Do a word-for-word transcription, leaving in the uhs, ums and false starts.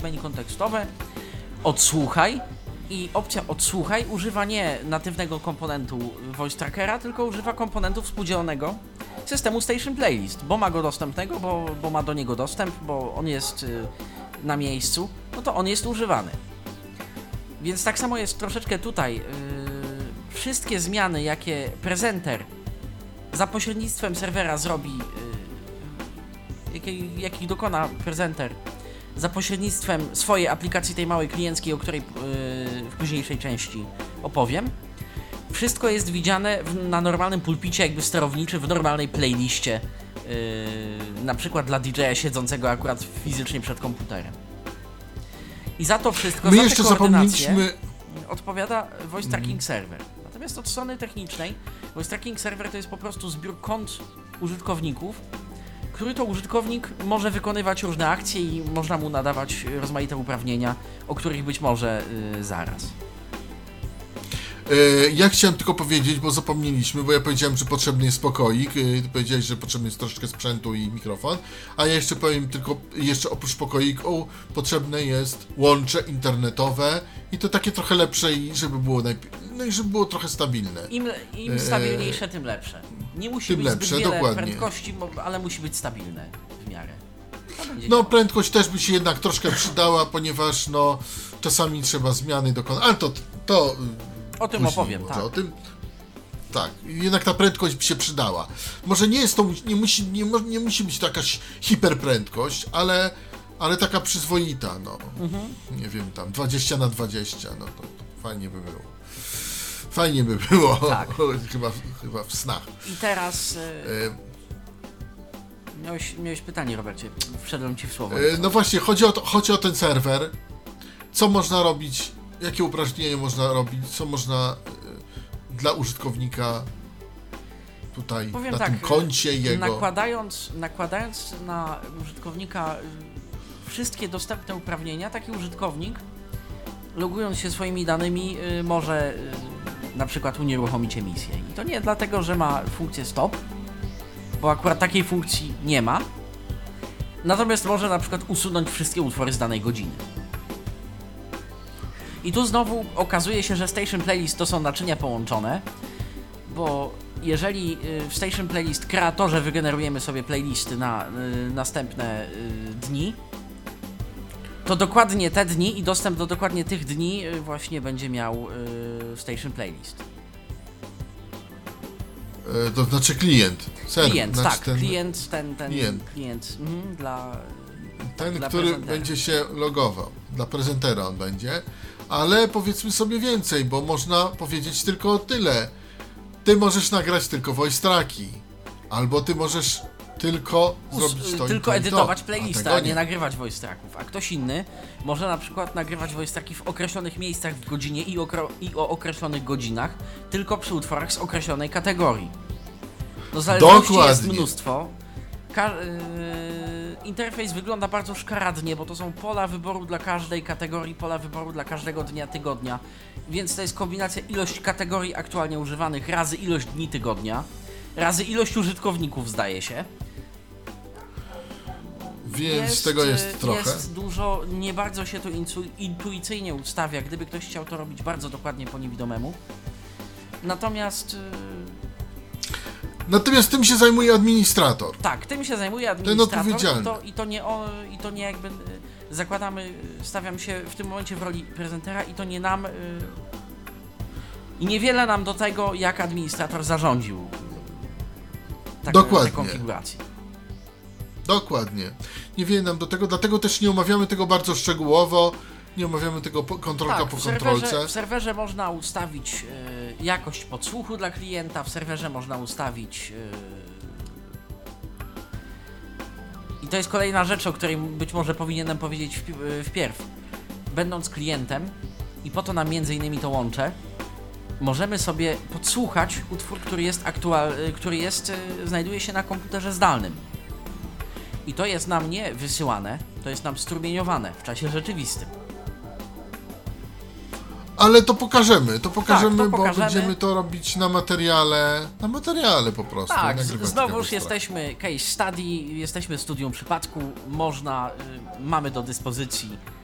menu kontekstowe, odsłuchaj i opcja odsłuchaj używa nie natywnego komponentu voice trackera, tylko używa komponentu współdzielonego systemu Station Playlist, bo ma go dostępnego, bo, bo ma do niego dostęp, bo on jest y, na miejscu, no to on jest używany. Więc tak samo jest troszeczkę tutaj. Yy, wszystkie zmiany, jakie prezenter za pośrednictwem serwera zrobi, yy, jakiej, jakich dokona prezenter za pośrednictwem swojej aplikacji, tej małej klienckiej, o której yy, w późniejszej części opowiem, wszystko jest widziane w, na normalnym pulpicie, jakby sterowniczy, w normalnej playliście, yy, na przykład dla D J a siedzącego akurat fizycznie przed komputerem. I za to wszystko, My za jeszcze te koordynacje zapomnieliśmy... odpowiada Voice Tracking mm. Server. Natomiast od strony technicznej Voice Tracking Server to jest po prostu zbiór kont użytkowników, który to użytkownik może wykonywać różne akcje i można mu nadawać rozmaite uprawnienia, o których być może yy, zaraz. Ja chciałem tylko powiedzieć, bo zapomnieliśmy, bo ja powiedziałem, że potrzebny jest pokoik, ty powiedziałeś, że potrzebny jest troszeczkę sprzętu i mikrofon, a ja jeszcze powiem tylko, jeszcze oprócz pokoiku potrzebne jest łącze internetowe i to takie trochę lepsze i żeby było najpierw, no i żeby było trochę stabilne. Im, im stabilniejsze, e... tym lepsze. Nie musi tym być lepsze, zbyt wiele dokładnie. prędkości, ale musi być stabilne w miarę. No prędkość też by się jednak troszkę przydała, ponieważ no czasami trzeba zmiany dokonać, ale to... to O tym opowiem, tak. O tym, tak, jednak ta prędkość by się przydała. Może nie jest to, nie musi, nie, nie musi być taka hiperprędkość, ale, ale taka przyzwoita, no. Mhm. Nie wiem, tam dwadzieścia na dwadzieścia, no to, to fajnie by było. Fajnie by było, tak. chyba, chyba w snach. I teraz... Yy... Miałeś, miałeś pytanie, Robercie, wszedłem ci w słowo. Yy, no właśnie, chodzi o, to, chodzi o ten serwer. Co można robić, jakie uprażnienia można robić, co można y, dla użytkownika tutaj Powiem na tak, tym koncie jego. Nakładając, nakładając na użytkownika wszystkie dostępne uprawnienia, taki użytkownik, logując się swoimi danymi, y, może y, na przykład unieruchomić emisję. I to nie dlatego, że ma funkcję stop, bo akurat takiej funkcji nie ma. Natomiast może na przykład usunąć wszystkie utwory z danej godziny. I tu znowu okazuje się, że Station Playlist to są naczynia połączone, bo jeżeli w Station Playlist kreatorze wygenerujemy sobie playlisty na y, następne y, dni, to dokładnie te dni i dostęp do dokładnie tych dni y, właśnie będzie miał y, Station Playlist. E, to znaczy klient. Serwer, klient, znaczy tak, ten, klient, ten, ten klient, klient mhm, dla ten, dla który prezentera. będzie się logował. Dla prezentera on będzie. Ale powiedzmy sobie więcej, bo można powiedzieć tylko tyle. Ty możesz nagrać tylko voice tracki, albo ty możesz tylko Us, zrobić to tylko i to, edytować i to. playlista, a, a nie nagrywać voice tracków. A ktoś inny może na przykład nagrywać voice tracki w określonych miejscach w godzinie i, okro, i o określonych godzinach, tylko przy utworach z określonej kategorii. No zależności jest mnóstwo. Ka yy, interfejs wygląda bardzo szkaradnie, bo to są pola wyboru dla każdej kategorii, pola wyboru dla każdego dnia tygodnia, więc to jest kombinacja ilość kategorii aktualnie używanych razy ilość dni tygodnia, razy ilość użytkowników, zdaje się. Więc jest, tego jest trochę. Jest dużo, nie bardzo się to intuicyjnie ustawia, gdyby ktoś chciał to robić bardzo dokładnie po niewidomemu. Natomiast... Yy, Natomiast tym się zajmuje administrator. Tak, tym się zajmuje administrator. Ten odpowiedzialny. I to, i to nie o, i to nie jakby zakładamy, stawiam się w tym momencie w roli prezentera i to nie nam yy, i niewiele nam do tego, jak administrator zarządził tak, Dokładnie. tę konfigurację. Dokładnie. Niewiele nam do tego, dlatego też nie omawiamy tego bardzo szczegółowo. Nie omawiamy tego po, kontrolka tak, po w kontrolce. Serwerze, w serwerze można ustawić y, jakość podsłuchu dla klienta, w serwerze można ustawić y, i to jest kolejna rzecz, o której być może powinienem powiedzieć w, y, wpierw. Będąc klientem i po to nam między innymi to łączę, możemy sobie podsłuchać utwór, który jest aktual, y, który jest, y, znajduje się na komputerze zdalnym. I to jest nam nie wysyłane, to jest nam strumieniowane w czasie rzeczywistym. Ale to pokażemy, to pokażemy, tak, to bo pokażemy. będziemy to robić na materiale, na materiale po prostu. Tak, znowuż jesteśmy case study, jesteśmy studium przypadku, można, y, mamy do dyspozycji